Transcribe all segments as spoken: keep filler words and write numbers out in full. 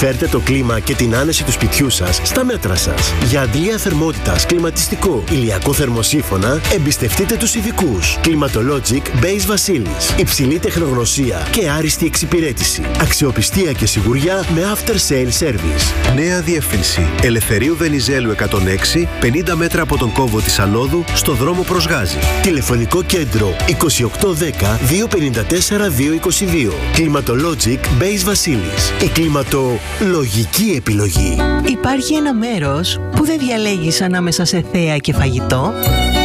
Φέρτε το κλίμα και την άνεση του σπιτιού σας στα μέτρα σας. Για αντλία θερμότητας, κλιματιστικό, ηλιακό θερμοσύφωνα, εμπιστευτείτε τους ειδικούς. Climatologic Base Vasilis. Υψηλή τεχνογνωσία και άριστη εξυπηρέτηση. Αξιοπιστία και σιγουριά με after sale service. Νέα διεύθυνση. Ελευθερίου Βενιζέλου εκατόν έξι, πενήντα μέτρα από τον κόμβο της Αλόδου, στο δρόμο προς Γάζη. Τηλεφωνικό κέντρο είκοσι οκτώ δέκα δύο πενήντα τέσσερα δύο είκοσι δύο. Climatologic Base Vasilis. Η κλιματολογική επιλογή. Υπάρχει ένα μέρος που δεν διαλέγεις ανάμεσα σε θέα και φαγητό.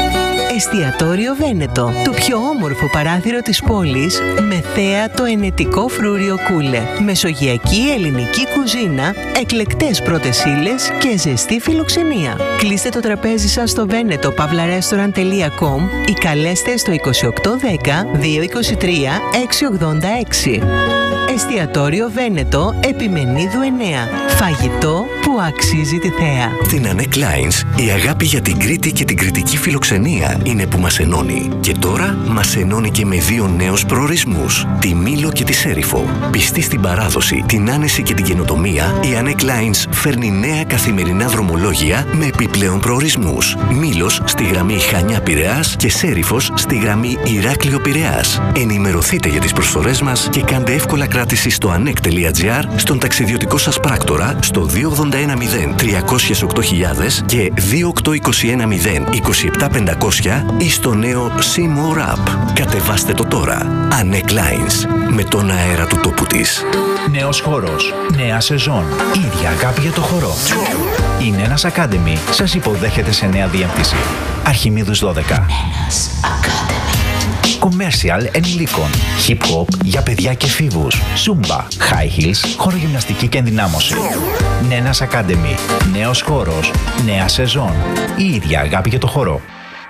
Εστιατόριο Βένετο, το πιο όμορφο παράθυρο της πόλης, με θέα το ενετικό φρούριο Κούλε. Μεσογειακή ελληνική κουζίνα, εκλεκτές πρώτες ύλες και ζεστή φιλοξενία. Κλείστε το τραπέζι σας στο βένετο παύλα ρέστοραντ τελεία κομ ή καλέστε στο είκοσι οκτώ δέκα δύο είκοσι τρία έξι ογδόντα έξι. Εστιατόριο Βένετο, Επιμενίδου εννέα. Φαγητό που αξίζει τη θέα. Στην Annette Lines, η αγάπη για την Κρήτη και την κρητική φιλοξενία είναι που μας ενώνει. Και τώρα μας ενώνει και με δύο νέους προορισμούς, τη Μήλο και τη Σέριφο. Πιστή στην παράδοση, την άνεση και την καινοτομία, η Annette Lines φέρνει νέα καθημερινά δρομολόγια με επιπλέον προορισμούς. Μήλος στη γραμμή Χανιά-Πειραιάς και Σέριφος στη γραμμή Ηράκλειο-Πειραιάς. Ενημερωθείτε για τις προσφορές μας και κάντε εύκολα κράτηση στο annec τελεία gr, στον ταξιδιωτικό σας πράκτορα, στο δύο ογδόντα ένα μηδέν τριακόσια οκτώ χιλιάδες και δύο οκτώ είκοσι ένα μηδέν είκοσι επτά πεντακόσια ή στο νέο See More App. Κατεβάστε το τώρα. Annette Lines, με τον αέρα του τόπου της. Νέος χώρος, νέα σεζόν, ίδια αγάπη για το χορό. Η Νένας Academy σας υποδέχεται σε νέα διεύθυνση. Αρχιμίδους δώδεκα. Νένας Academy. Commercial ενηλίκων, hip hop για παιδιά και εφήβους, zumba, high heels, χορογυμναστική και ενδυνάμωση. Νένας Academy, νέος χώρος, νέα σεζόν, η ίδια αγάπη για το χορό.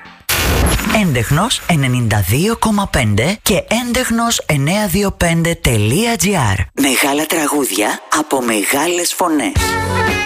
Έντεχνος ενενήντα δύο κόμμα πέντε και έντεχνος εννιακόσια είκοσι πέντε τελεία τζι άρ. Μεγάλα τραγούδια από μεγάλες φωνές.